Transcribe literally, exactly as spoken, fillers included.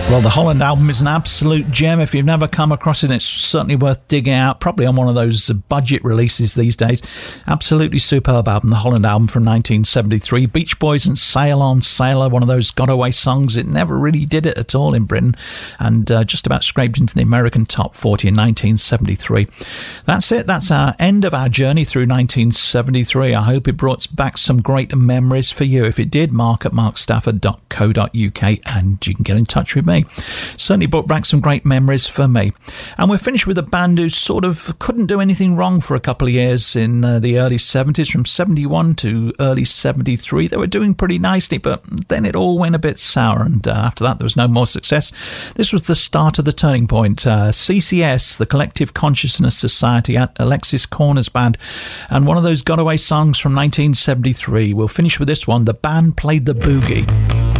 Well, the Holland album is an absolute gem. If you've never come across it, it's certainly worth digging out. Probably on one of those budget releases these days. Absolutely superb album, the Holland album from nineteen seventy-three. Beach Boys and Sail On Sailor, one of those got-away songs. It never really did it at all in Britain, and uh, just about scraped into the American top forty in nineteen seventy-three. That's it. That's our end of our journey through nineteen seventy-three. I hope it brought back some great memories for you. If it did, mark at mark stafford dot co dot uk, and you can get in touch with me. Certainly brought back some great memories for me. And we're finished with a band who sort of couldn't do anything wrong for a couple of years in uh, the early seventies, from seventy-one to early seventy-three. They were doing pretty nicely, but then it all went a bit sour, and uh, after that there was no more success. This was the start of the turning point. uh, C C S, the Collective Consciousness Society, at Alexis Corner's band, and one of those got-away songs from nineteen seventy-three. We'll finish with this one. The band played the boogie.